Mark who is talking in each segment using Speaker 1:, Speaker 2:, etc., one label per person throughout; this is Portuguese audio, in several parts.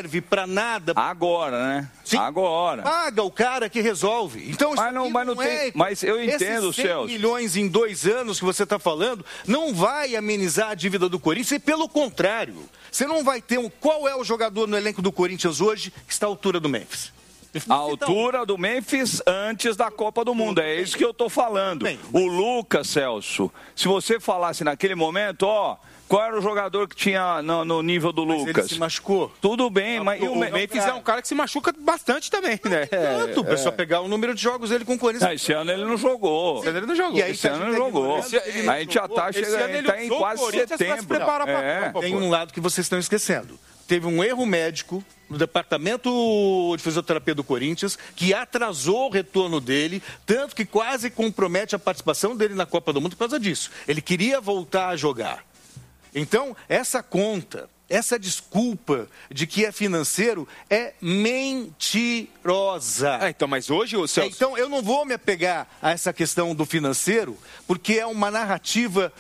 Speaker 1: serve para nada.
Speaker 2: Agora, né?
Speaker 1: Sim.
Speaker 2: Agora.
Speaker 1: Paga o cara que resolve. Então,
Speaker 2: mas eu entendo,
Speaker 1: esses 100
Speaker 2: Celso.
Speaker 1: milhões em 2 anos que você está falando não vai amenizar a dívida do Corinthians, e pelo contrário, você não vai ter Qual é o jogador no elenco do Corinthians hoje que está à altura do Memphis?
Speaker 2: A altura do Memphis antes da Copa do Mundo, é isso que eu tô falando. O Lucas, Celso, se você falasse naquele momento, qual era o jogador que tinha no nível do Lucas?
Speaker 1: Ele se machucou.
Speaker 2: Tudo bem, mas...
Speaker 3: O Memphis é um cara que se machuca bastante também, né?
Speaker 1: É só pegar o número de jogos dele com o Corinthians.
Speaker 2: Esse ano ele não jogou.
Speaker 3: Esse ano ele não jogou.
Speaker 2: Esse ano ele não jogou. A gente já está em quase setembro.
Speaker 1: Tem um lado que vocês estão esquecendo. Teve um erro médico no departamento de fisioterapia do Corinthians, que atrasou o retorno dele, tanto que quase compromete a participação dele na Copa do Mundo por causa disso. Ele queria voltar a jogar. Então, essa conta, essa desculpa de que é financeiro é mentirosa.
Speaker 3: Então, mas hoje o Celso...
Speaker 1: Então, eu não vou me apegar a essa questão do financeiro, porque é uma narrativa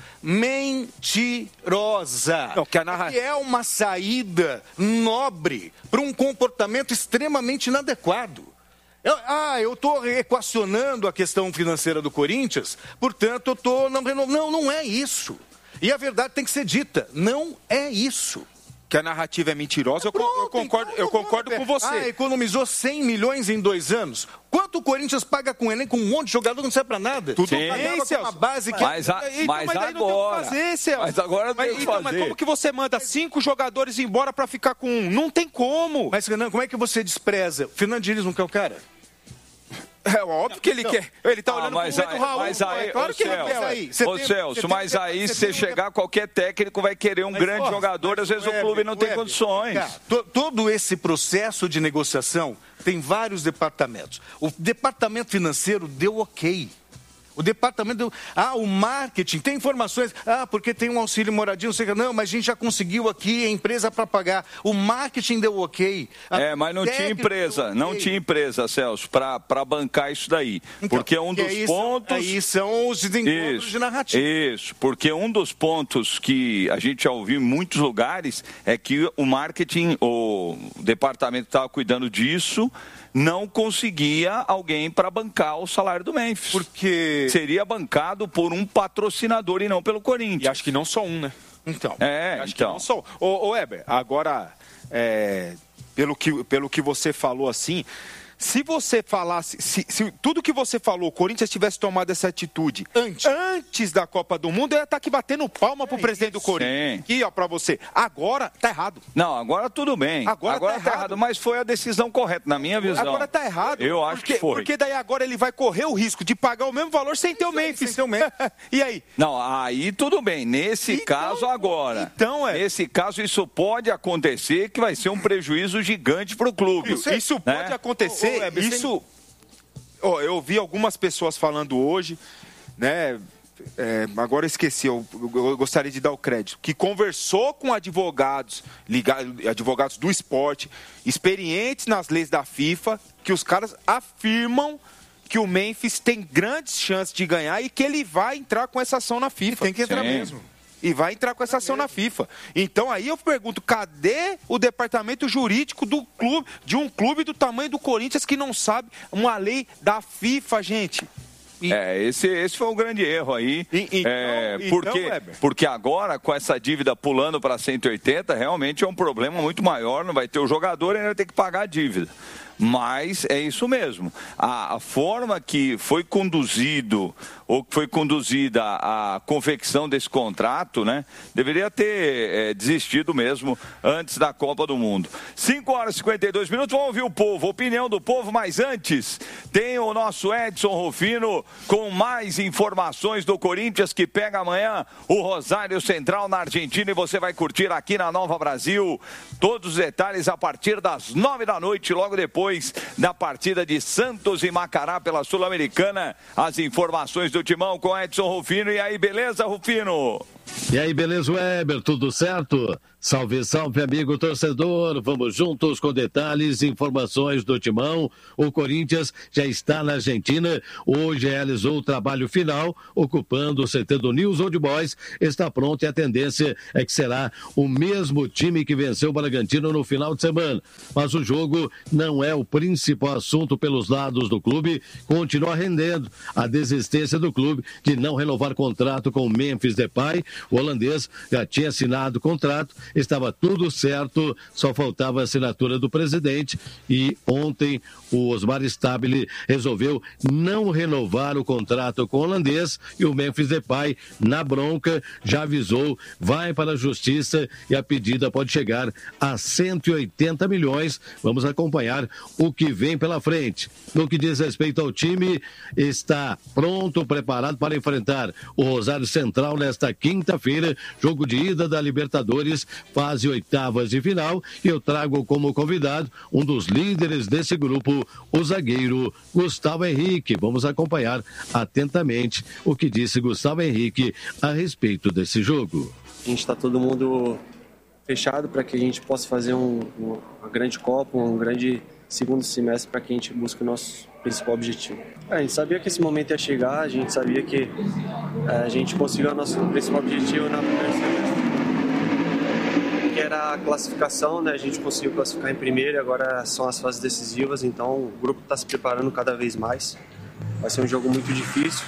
Speaker 1: mentirosa.
Speaker 3: Não,
Speaker 1: que é uma saída nobre para um comportamento extremamente inadequado. Eu estou equacionando a questão financeira do Corinthians, portanto, eu estou não renovando. Não é isso. E a verdade tem que ser dita, não é isso.
Speaker 3: Que a narrativa é mentirosa, eu concordo com você.
Speaker 1: Economizou 100 milhões em 2 anos. Quanto o Corinthians paga com elenco com um monte de jogador que não serve pra nada?
Speaker 3: Tudo bem, Celso.
Speaker 1: Uma base que...
Speaker 2: Mas agora... Mas agora tem que fazer.
Speaker 3: Mas como que você manda 5 jogadores embora pra ficar com 1? Não tem como.
Speaker 1: Mas, Renan, como é que você despreza? O Fernando Diniz não quer o cara?
Speaker 3: É óbvio que ele quer. Ele tá olhando pro Raul.
Speaker 2: Mas aí,
Speaker 3: claro que ele quer.
Speaker 2: Celso, mas aí se você chegar, qualquer técnico vai querer um grande jogador, às vezes o clube não tem condições.
Speaker 1: Todo esse processo de negociação tem vários departamentos. O departamento financeiro deu ok. O departamento deu... o marketing, tem informações... porque tem um auxílio moradia, não sei o que... Não, mas a gente já conseguiu aqui a empresa para pagar. O marketing deu ok.
Speaker 2: Mas não tinha empresa, não tinha empresa, Celso, para bancar isso daí. Então, porque um dos pontos...
Speaker 1: Aí são os desencontros de narrativa.
Speaker 2: Isso, porque um dos pontos que a gente já ouviu em muitos lugares é que o marketing, o departamento que estava cuidando disso... não conseguia alguém para bancar o salário do Memphis.
Speaker 1: Porque
Speaker 2: seria bancado por um patrocinador e não pelo Corinthians.
Speaker 3: E acho que não só um, né?
Speaker 1: Então.
Speaker 3: Acho que não só um. Ô Weber, agora, pelo que você falou assim... Se você falasse, se tudo que você falou, o Corinthians tivesse tomado essa atitude antes da Copa do Mundo, eu ia estar aqui batendo palma pro presidente do Corinthians. Aqui, ó, pra você. Agora tá errado.
Speaker 2: Não, agora tudo bem. Agora tá errado, mas foi a decisão correta, na minha visão.
Speaker 3: Agora tá errado.
Speaker 2: Eu acho que foi.
Speaker 3: Porque daí agora ele vai correr o risco de pagar o mesmo valor sem ter o Memphis. E aí?
Speaker 2: Não, aí tudo bem. Nesse caso agora. Nesse caso, isso pode acontecer, que vai ser um prejuízo gigante pro clube.
Speaker 3: Isso pode acontecer. Isso, eu ouvi algumas pessoas falando hoje, né? Agora eu esqueci, eu gostaria de dar o crédito, que conversou com advogados do esporte, experientes nas leis da FIFA, que os caras afirmam que o Memphis tem grandes chances de ganhar e que ele vai entrar com essa ação na FIFA.
Speaker 1: Tem que entrar mesmo.
Speaker 3: E vai entrar com essa ação na FIFA. Então aí eu pergunto, cadê o departamento jurídico do clube, de um clube do tamanho do Corinthians que não sabe uma lei da FIFA, gente?
Speaker 2: Esse foi um grande erro aí. Porque agora, com essa dívida pulando para 180, realmente é um problema muito maior. Não vai ter o jogador e ainda vai ter que pagar a dívida. Mas é isso mesmo. A forma que foi conduzido ou que foi conduzida a confecção desse contrato, né, deveria ter desistido mesmo antes da Copa do Mundo. 5h52, vamos ouvir o povo, opinião do povo, mas antes tem o nosso Edson Rufino com mais informações do Corinthians, que pega amanhã o Rosário Central na Argentina, e você vai curtir aqui na Nova Brasil todos os detalhes a partir das 9 da noite, logo depois da partida de Santos e Macará pela Sul-Americana. As informações do Timão com Edson Rufino. E aí, beleza, Rufino?
Speaker 4: E aí, beleza, Weber? Tudo certo? Salve, salve, amigo torcedor. Vamos juntos com detalhes e informações do Timão. O Corinthians já está na Argentina. Hoje realizou o trabalho final, ocupando o CT do News Old Boys. Está pronto e a tendência é que será o mesmo time que venceu o Bragantino no final de semana. Mas o jogo não é o principal assunto pelos lados do clube. Continua rendendo a desistência do clube de não renovar contrato com o Memphis Depay. O holandês já tinha assinado o contrato, estava tudo certo, só faltava a assinatura do presidente e ontem o Osmar Stabile resolveu não renovar o contrato com o holandês e o Memphis Depay, na bronca, já avisou, vai para a justiça e a pedida pode chegar a 180 milhões. Vamos acompanhar o que vem pela frente. No que diz respeito ao time, está pronto, preparado para enfrentar o Rosário Central nesta quinta-feira, jogo de ida da Libertadores, fase oitavas de final, e eu trago como convidado um dos líderes desse grupo, o zagueiro Gustavo Henrique. Vamos acompanhar atentamente o que disse Gustavo Henrique a respeito desse jogo.
Speaker 5: A gente está todo mundo fechado para que a gente possa fazer uma grande Copa, um grande segundo semestre para que a gente busque o nosso principal objetivo. A gente sabia que esse momento ia chegar, a gente sabia que a gente conseguiu o nosso principal objetivo na primeira semestre, que era a classificação, né? A gente conseguiu classificar em primeiro e agora são as fases decisivas, então o grupo está se preparando cada vez mais. Vai ser um jogo muito difícil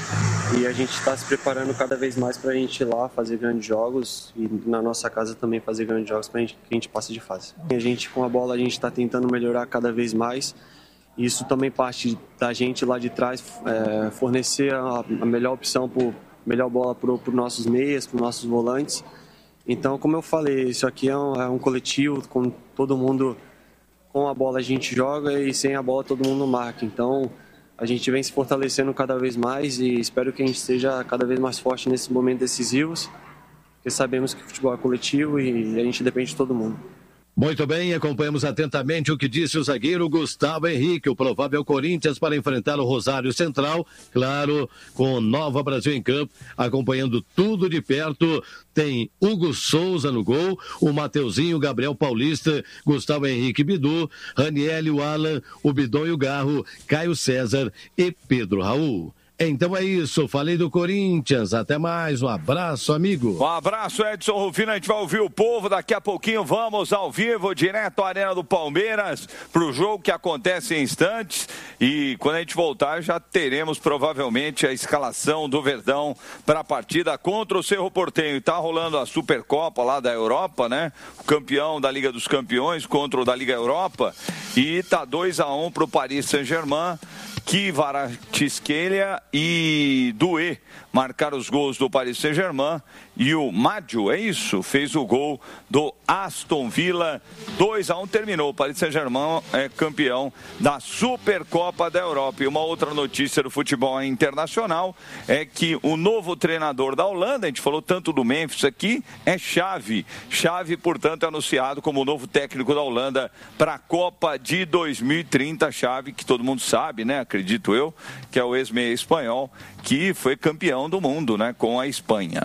Speaker 5: e a gente está se preparando cada vez mais para a gente ir lá fazer grandes jogos e na nossa casa também fazer grandes jogos para que a gente passe de fase. A gente, com a bola, a gente está tentando melhorar cada vez mais. Isso também parte da gente lá de trás, fornecer a melhor opção, melhor bola para os nossos meias, para os nossos volantes. Então, como eu falei, isso aqui é um coletivo, com todo mundo, com a bola a gente joga e sem a bola todo mundo marca. Então, a gente vem se fortalecendo cada vez mais e espero que a gente seja cada vez mais forte nesses momentos decisivos, porque sabemos que o futebol é coletivo e a gente depende de todo mundo.
Speaker 4: Muito bem, acompanhamos atentamente o que disse o zagueiro Gustavo Henrique, o provável Corinthians para enfrentar o Rosário Central, claro, com Nova Brasil em campo, acompanhando tudo de perto. Tem Hugo Souza no gol, o Mateuzinho, Gabriel Paulista, Gustavo Henrique Bidu, Raniel, o Alan, o Bidon e o Garro, Caio César e Pedro Raul. Então é isso, falei do Corinthians, até mais, um abraço, amigo.
Speaker 2: Um abraço, Edson Rufino, a gente vai ouvir o povo, daqui a pouquinho vamos ao vivo, direto à Arena do Palmeiras, para o jogo que acontece em instantes, e quando a gente voltar já teremos provavelmente a escalação do Verdão para a partida contra o Cerro Porteño. Está rolando a Supercopa lá da Europa, né? O campeão da Liga dos Campeões contra o da Liga Europa, e está 2-1 para o Paris Saint-Germain. Kvaratskhelia e Doué marcaram os gols do Paris Saint-Germain e o Maggio, é isso, fez o gol do Aston Villa. 2-1 terminou. O Paris Saint-Germain é campeão da Supercopa da Europa. E uma outra notícia do futebol internacional é que o novo treinador da Holanda, a gente falou tanto do Memphis aqui, é Xavi. Xavi, portanto, é anunciado como o novo técnico da Holanda para a Copa de 2030. Xavi, que todo mundo sabe, né? Acredito eu, que é o ex-meia espanhol, que foi campeão do mundo, né? Com a Espanha.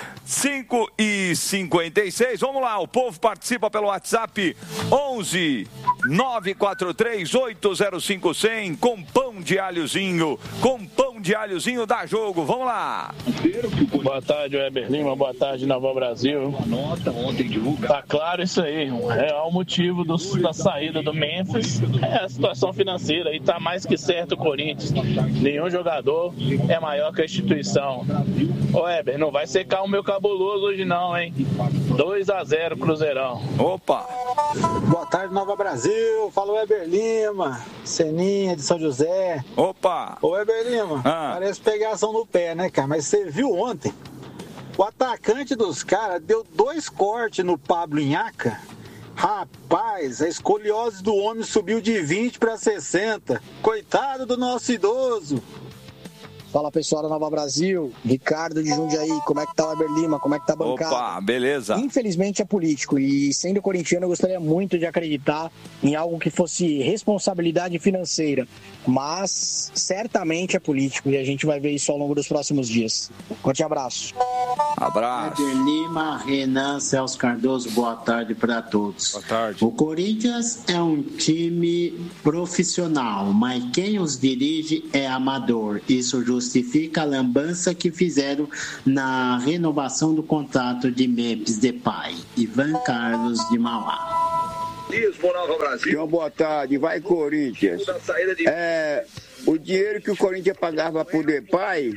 Speaker 2: 5h56, vamos lá, o povo participa pelo WhatsApp 11 943 805 100 com pão de alhozinho, dá jogo, vamos lá.
Speaker 6: Boa tarde, Weber Lima, boa tarde, Nova Brasil. Tá claro isso aí, o real motivo da saída do Memphis é a situação financeira, e tá mais que certo o Corinthians, nenhum jogador é maior que a instituição. Ô Weber, não vai secar o meu cabuloso hoje não, hein? 2-0 Cruzeirão.
Speaker 2: Opa!
Speaker 7: Boa tarde, Nova Brasil. Fala o Weber Lima, Seninha de São José.
Speaker 2: Opa!
Speaker 7: Ô Weber Lima, parece pegação no pé, né, cara? Mas você viu ontem? O atacante dos caras deu 2 cortes no Pablo Inhaca. Rapaz, a escoliose do homem subiu de 20 para 60. Coitado do nosso idoso.
Speaker 8: Fala pessoal da Nova Brasil, Ricardo de Jundiaí, como é que tá o Weber Lima, como é que tá a bancada?
Speaker 2: Opa, beleza.
Speaker 8: Infelizmente é político e sendo corintiano eu gostaria muito de acreditar em algo que fosse responsabilidade financeira, mas certamente é político e a gente vai ver isso ao longo dos próximos dias. Forte abraço.
Speaker 2: Abraço.
Speaker 9: Weber Lima, Renan, Celso Cardoso, boa tarde para todos.
Speaker 3: Boa tarde.
Speaker 9: O Corinthians é um time profissional, mas quem os dirige é amador. Isso justifica a lambança que fizeram na renovação do contrato de Memphis Depay. Ivan Carlos de Mauá.
Speaker 10: Nova Brasil.
Speaker 11: Uma boa tarde, vai Corinthians. O dinheiro que o Corinthians pagava pro Depay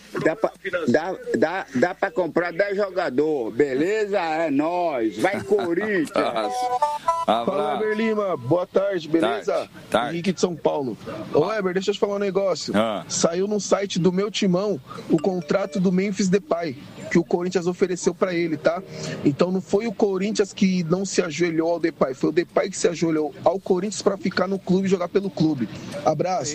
Speaker 11: dá pra comprar 10 jogadores, beleza? É nóis, vai Corinthians.
Speaker 10: Fala, Weber Lima, boa tarde, beleza?
Speaker 2: Tarde.
Speaker 10: Henrique de São Paulo. Ô Weber, deixa eu te falar um negócio. Saiu no site do meu timão o contrato do Memphis Depay, que o Corinthians ofereceu pra ele, tá? Então não foi o Corinthians que não se ajoelhou ao Depay, foi o Depay que se ajoelhou ao Corinthians pra ficar no clube e jogar pelo clube. Abraço.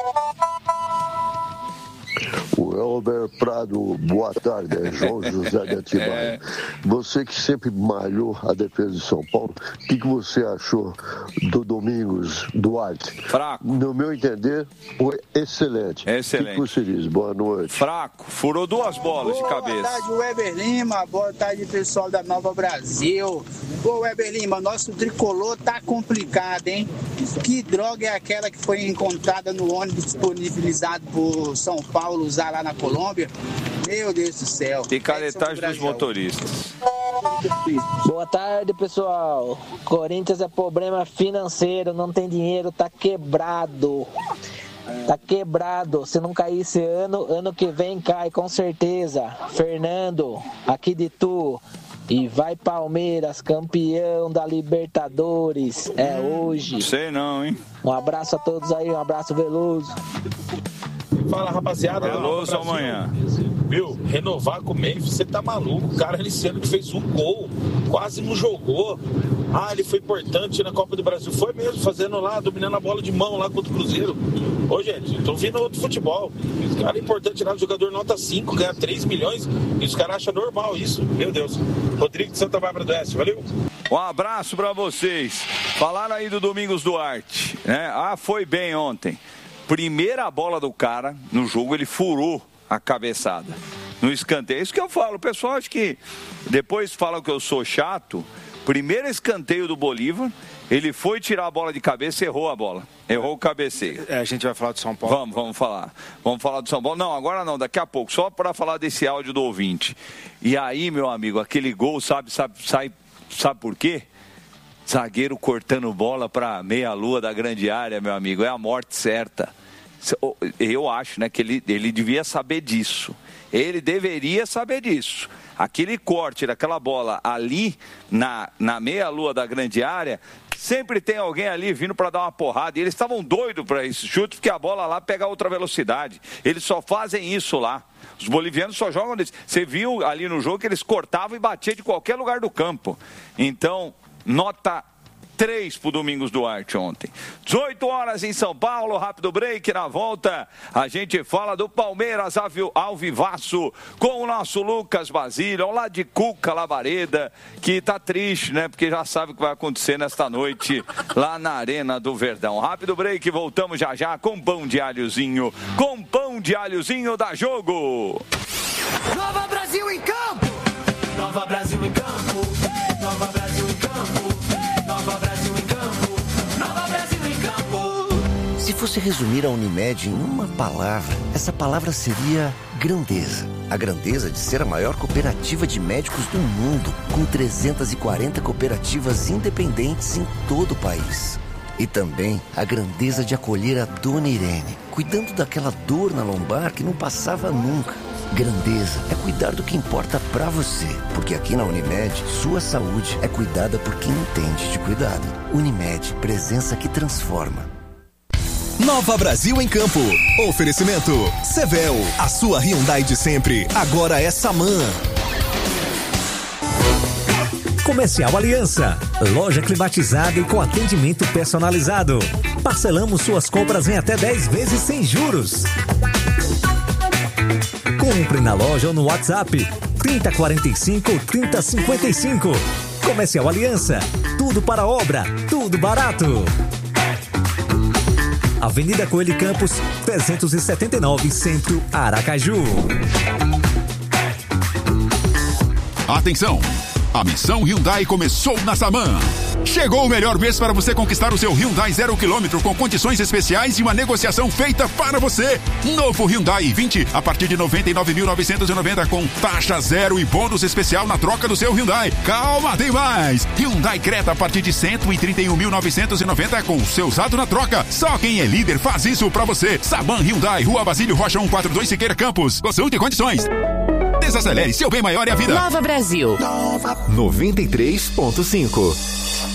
Speaker 12: O Elber Prado, boa tarde, é João José de Atibaia. Você que sempre malhou a defesa de São Paulo, o que você achou do Domingos Duarte?
Speaker 2: Fraco.
Speaker 12: No meu entender, foi excelente.
Speaker 2: Excelente.
Speaker 12: O que você diz? Boa noite.
Speaker 2: Fraco, furou 2 bolas de cabeça.
Speaker 13: Boa tarde, Weber Lima, boa tarde, pessoal da Nova Brasil. Ô, Weber Lima, nosso tricolor tá complicado, hein? Que droga é aquela que foi encontrada no ônibus disponibilizado por São Paulo usar lá na Colômbia? Meu Deus do céu.
Speaker 2: Picaretagem dos motoristas.
Speaker 14: Boa tarde, pessoal. Corinthians é problema financeiro, não tem dinheiro, tá quebrado. Tá quebrado. Se não cair esse ano que vem cai, com certeza. Fernando, aqui de Tu. E vai Palmeiras, campeão da Libertadores. É hoje.
Speaker 2: Sei não, hein?
Speaker 14: Um abraço a todos aí, um abraço Veloso.
Speaker 6: Fala, rapaziada.
Speaker 2: Veloso amanhã.
Speaker 6: Viu? Renovar com o Memphis, você tá maluco. O cara nesse ano que fez um gol, quase não jogou. Ele foi importante na Copa do Brasil. Foi mesmo, fazendo lá, dominando a bola de mão lá contra o Cruzeiro. Ô, gente, tô vendo outro futebol. Esse cara é importante lá, o jogador nota 5, ganha 3 milhões, e os caras acham normal isso. Meu Deus. Rodrigo de Santa Bárbara do Oeste, valeu?
Speaker 2: Um abraço pra vocês. Falaram aí do Domingos Duarte, né? Foi bem ontem. Primeira bola do cara no jogo, ele furou a cabeçada no escanteio. É isso que eu falo, pessoal, acho que depois falam que eu sou chato. Primeiro escanteio do Bolívar, ele foi tirar a bola de cabeça e errou a bola. Errou o cabeceio.
Speaker 3: A gente vai falar do São Paulo.
Speaker 2: Vamos falar. Vamos falar do São Paulo. Não, agora não, daqui a pouco. Só para falar desse áudio do ouvinte. E aí, meu amigo, aquele gol, sabe por quê? Zagueiro cortando bola para meia-lua da grande área, meu amigo. É a morte certa. Eu acho, né, que ele devia saber disso. Ele deveria saber disso. Aquele corte daquela bola ali na meia-lua da grande área, sempre tem alguém ali vindo para dar uma porrada. E eles estavam doidos para esse chute, porque a bola lá pega outra velocidade. Eles só fazem isso lá. Os bolivianos só jogam nisso. Você viu ali no jogo que eles cortavam e batiam de qualquer lugar do campo. Então, nota 3 pro Domingos Duarte ontem. 18 horas em São Paulo, rápido break. Na volta a gente fala do Palmeiras Alvivaço com o nosso Lucas Basílio, lá de Cuca Lavareda, que tá triste, né? Porque já sabe o que vai acontecer nesta noite lá na Arena do Verdão. Rápido break, voltamos já com pão de alhozinho. Com pão de alhozinho da Jogo.
Speaker 15: Nova Brasil em campo! Nova Brasil em campo! Nova Brasil em campo! Nova Brasil em campo, Nova Brasil em campo.
Speaker 16: Se fosse resumir a Unimed em uma palavra, essa palavra seria grandeza. A grandeza de ser a maior cooperativa de médicos do mundo, com 340 cooperativas independentes em todo o país. E também a grandeza de acolher a Dona Irene, cuidando daquela dor na lombar que não passava nunca. Grandeza é cuidar do que importa pra você, porque aqui na Unimed, sua saúde é cuidada por quem entende de cuidado. Unimed, presença que transforma.
Speaker 17: Nova Brasil em campo. Oferecimento Sevel, a sua Hyundai de sempre, agora é Samã.
Speaker 18: Comercial Aliança, loja climatizada e com atendimento personalizado. Parcelamos suas compras em até 10 vezes sem juros. Compre na loja ou no WhatsApp 3045-3055. Comercial Aliança. Tudo para obra, tudo barato. Avenida Coelho Campos, 379, Centro, Aracaju.
Speaker 19: Atenção! A missão Hyundai começou na Saman. Chegou o melhor mês para você conquistar o seu Hyundai 0 km com condições especiais e uma negociação feita para você. Novo Hyundai i20 a partir de 99.990 com taxa zero e bônus especial na troca do seu Hyundai. Calma, tem mais! Hyundai Creta a partir de 131.990 com o seu usado na troca. Só quem é líder faz isso para você. Saman Hyundai, Rua Basílio Rocha 142, Siqueira Campos. Consulte condições. Desacelere, seu bem maior é a vida.
Speaker 20: Nova Brasil
Speaker 17: 93.5.